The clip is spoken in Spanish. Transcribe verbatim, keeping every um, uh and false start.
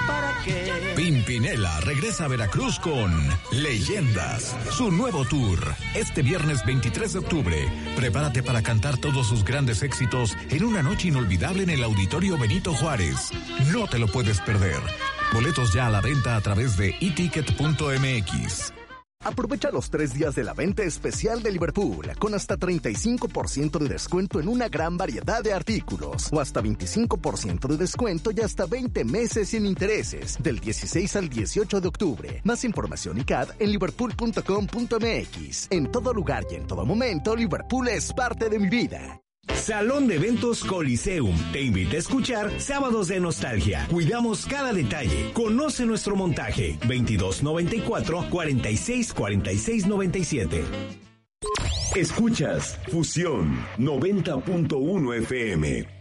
para qué. Pimpinela regresa a Veracruz con Leyendas, su nuevo tour. Este viernes veintitrés de octubre, prepárate para cantar todos sus grandes éxitos en una noche inolvidable en el Auditorio Benito Juárez. No te lo puedes perder. Boletos ya a la venta a través de e ticket punto m x. Aprovecha los tres días de la venta especial de Liverpool, con hasta treinta y cinco por ciento de descuento en una gran variedad de artículos, o hasta veinticinco por ciento de descuento y hasta veinte meses sin intereses, del dieciséis al dieciocho de octubre. Más información y C A D en liverpool punto com punto m x. En todo lugar y en todo momento, Liverpool es parte de mi vida. Salón de Eventos Coliseum te invita a escuchar Sábados de Nostalgia. Cuidamos cada detalle. Conoce nuestro montaje. veintidós noventa y cuatro, cuarenta y seis, cuarenta y seis noventa y siete. Escuchas Fusión noventa punto uno F M.